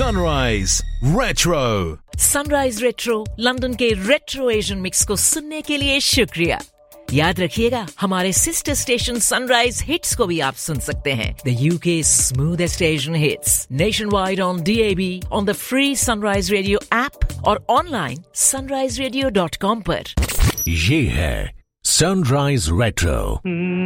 Sunrise Retro. Sunrise retro London के retro Asian mix को सुनने के लिए शुक्रिया। याद रखिएगा, हमारे सिस्टर स्टेशन सनराइज हिट्स को भी आप सुन सकते हैं। The UK smoothest Asian hits nationwide on DAB, on the free sunrise radio app और ऑनलाइन sunriseradio.com पर। ये है Sunrise Retro.